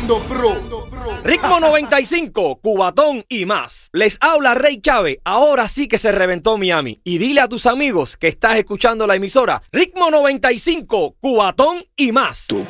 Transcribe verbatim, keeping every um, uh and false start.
Orlando Pro. Ritmo noventa y cinco, Cubatón y más. Les habla Rey Chávez. Ahora sí que se reventó Miami. Y dile a tus amigos que estás escuchando la emisora Ritmo noventa y cinco, Cubatón y más. Tu